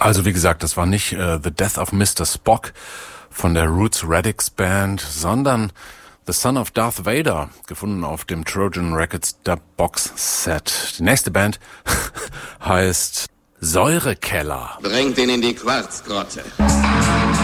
Also wie gesagt, das war nicht The Death of Mr. Spock von der Roots Radics Band, sondern The Son of Darth Vader, gefunden auf dem Trojan Records Box Set. Die nächste Band heißt Säurekeller. Bringt ihn in die Quarzgrotte.